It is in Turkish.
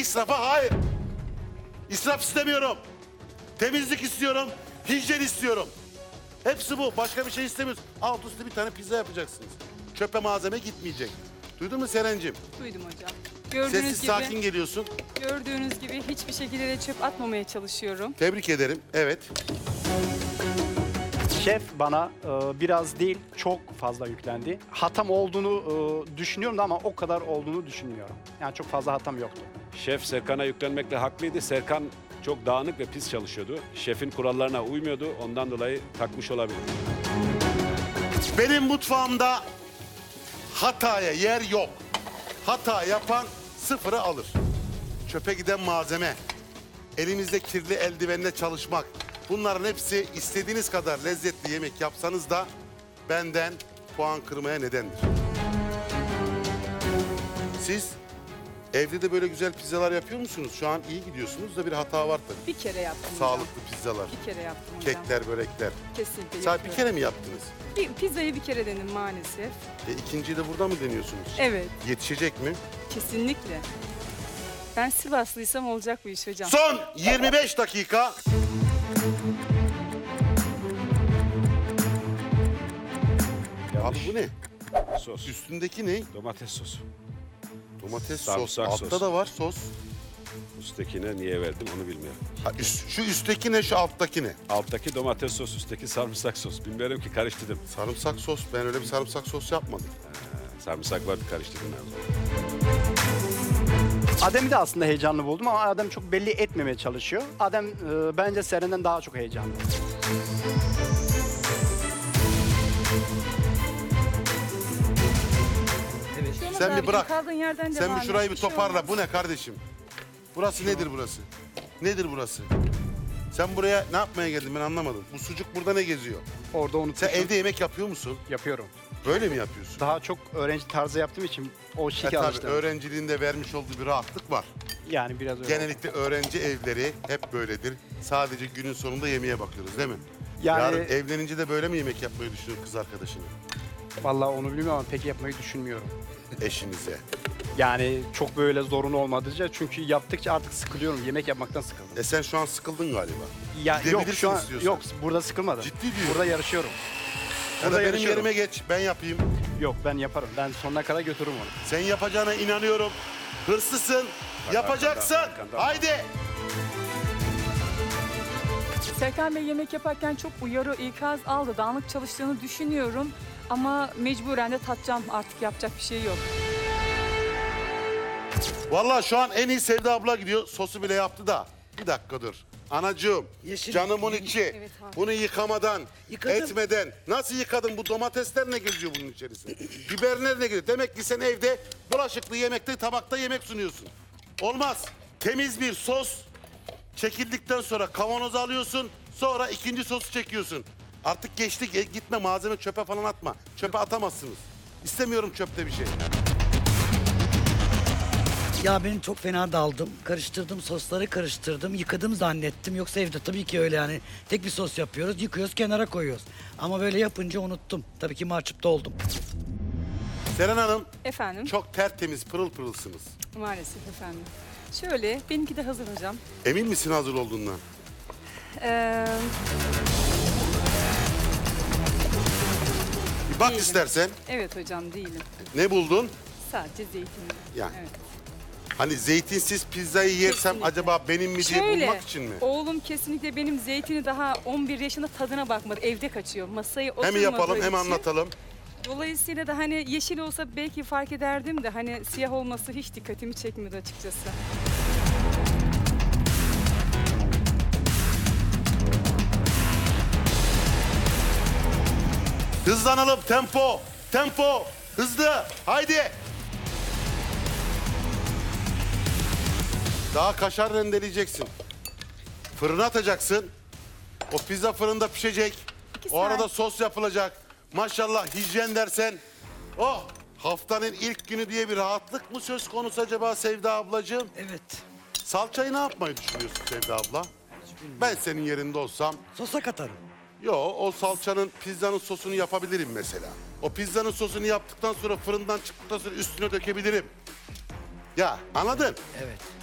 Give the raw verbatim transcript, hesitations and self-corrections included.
israfa? Hayır. İsraf istemiyorum. Temizlik istiyorum. Hijyen istiyorum. Hepsi bu. Başka bir şey istemiyoruz. Alt üstü bir tane pizza yapacaksınız. Çöpe malzeme gitmeyecek. Duydun mu Serencim? Duydum hocam. Gördüğünüz Sessiz gibi, sakin geliyorsun. gördüğünüz gibi hiçbir şekilde de çöp atmamaya çalışıyorum. Tebrik ederim. Evet. Şef bana e, biraz değil çok fazla yüklendi. Hatam olduğunu e, düşünüyorum da ama o kadar olduğunu düşünmüyorum. Yani çok fazla hatam yoktu. Şef Serkan'a yüklenmekle haklıydı. Serkan çok dağınık ve pis çalışıyordu. Şefin kurallarına uymuyordu. Ondan dolayı takmış olabilir. Benim mutfağımda hataya yer yok. Hata yapan sıfırı alır. Çöpe giden malzeme, elimizde kirli eldivenle çalışmak. Bunların hepsi istediğiniz kadar lezzetli yemek yapsanız da benden puan kırmaya nedendir. Siz evde de böyle güzel pizzalar yapıyor musunuz? Şu an iyi gidiyorsunuz da bir hata var tabii. Bir kere yaptım Sağlıklı hocam. pizzalar, Bir kere yaptım hocam. kekler, börekler. Kesinlikle Sadece bir yapıyorum. kere mi yaptınız? Bir, pizzayı bir kere denedim maalesef. E, ikinciyi de burada mı deniyorsunuz? Evet, Yetişecek mi? kesinlikle. Ben Sivaslıysam olacak bu iş hocam. Son yirmi beş dakika. Abi Yanlış. bu ne? Sos. Üstündeki ne? Domates sosu. Domates sos. Sarımsak Altta sos. da var sos. Üsttekine niye verdim onu bilmiyorum. Ha, üst- şu üstteki ne, şu alttaki ne? Alttaki domates sos, üstteki sarımsak sos. Bilmiyorum ki karıştırdım. Sarımsak sos. Ben öyle bir sarımsak sos yapmadım. Sarımsak vardı karıştırdım ben. Adem'i de aslında heyecanlı buldum ama Adem çok belli etmemeye çalışıyor. Adem e, bence Seren'den daha çok heyecanlı. Sen bir bırak. Kaldığın yerden Sen devam bir şurayı et, bir şey toparla. olmaz. Bu ne kardeşim? Burası nedir burası? Nedir burası? Sen buraya ne yapmaya geldin ben anlamadım. Bu sucuk burada ne geziyor? Orada Sen unutmuşum. evde yemek yapıyor musun? Yapıyorum. Böyle mi yapıyorsun? Daha çok öğrenci tarzı yaptığım için o E şekil tabii alıştım. öğrenciliğinde vermiş olduğu bir rahatlık var. Yani biraz öyle. Genellikle öğrenci evleri hep böyledir. Sadece günün sonunda yemeğe bakıyoruz değil mi? Yani- Yarın evlenince de böyle mi yemek yapmayı düşünüyorsun kız arkadaşını? Vallahi onu bilmiyorum ama pek yapmayı düşünmüyorum. Eşinize. Yani çok böyle zorunlu olmadıkça çünkü yaptıkça artık sıkılıyorum. Yemek yapmaktan sıkıldım. E sen şu an sıkıldın galiba. Ya yok Gidebilirsin şu an istiyorsan. yok burada sıkılmadım. Ciddi diyorum. Burada yarışıyorum. Ya da Burada benim yarışıyorum. yerime geç, ben yapayım. Yok ben yaparım. Ben sonuna kadar götürürüm onu. Sen yapacağına inanıyorum. Hırslısın, yapacaksın. arkanda, arkanda. Haydi. Serkan Bey yemek yaparken çok uyarı, ikaz aldı. Dağınık çalıştığını düşünüyorum. Ama mecburen de tatacağım. Artık yapacak bir şey yok. Vallahi şu an en iyi Sevda abla gidiyor. Sosu bile yaptı da. Bir dakika dur. Anacığım, Yeşil- canımın içi. Evet abi. Bunu yıkamadan, Yıkadım. etmeden. Nasıl yıkadın? Bu domatesler ne geziyor bunun içerisinde? Biberler ne geziyor? Demek ki sen evde bulaşıklı yemekte, tabakta yemek sunuyorsun. Olmaz. Temiz bir sos çekildikten sonra kavanoza alıyorsun. Sonra ikinci sosu çekiyorsun. Artık geçti. ge- Gitme malzeme çöpe falan atma. Çöpe atamazsınız. İstemiyorum çöpte bir şey. Ya benim çok fena daldım. Karıştırdım, sosları karıştırdım. Yıkadım zannettim. Yoksa evde tabii ki öyle yani. Tek bir sos yapıyoruz, yıkıyoruz, kenara koyuyoruz. Ama böyle yapınca unuttum. Tabii ki mahcup da oldum. Seren Hanım Efendim? çok tertemiz, pırıl pırılsınız. Maalesef efendim. Şöyle, benimki de hazır hocam. Emin misin hazır olduğundan? Ee, Bir bak Değilim. istersen. evet hocam değilim. Ne buldun? Sadece zeytinli. Yani. Evet. Hani zeytinsiz pizzayı yersem Kesinlikle. acaba benim mi diye Şöyle, bulmak için mi? oğlum kesinlikle benim zeytini daha on bir yaşında tadına bakmadı. Evde kaçıyor. Masayı Hem oturmadığı yapalım hem için. anlatalım. Dolayısıyla da hani yeşil olsa belki fark ederdim de hani siyah olması hiç dikkatimi çekmedi açıkçası. Hızlanalım, tempo, tempo, hızlı, haydi. Daha kaşar rendeleyeceksin. Fırına atacaksın. O pizza fırında pişecek. İki O saat. arada sos yapılacak. Maşallah hijyen dersen. Oh, haftanın ilk günü diye bir rahatlık mı söz konusu acaba Sevda ablacığım? Evet. Salçayı ne yapmayı düşünüyorsun Sevda abla? Ben senin yerinde olsam, Sosa katarım. yo o salçanın pizzanın sosunu yapabilirim mesela. O pizzanın sosunu yaptıktan sonra fırından çıktıktan sonra üstüne dökebilirim. Ya anladın? Evet.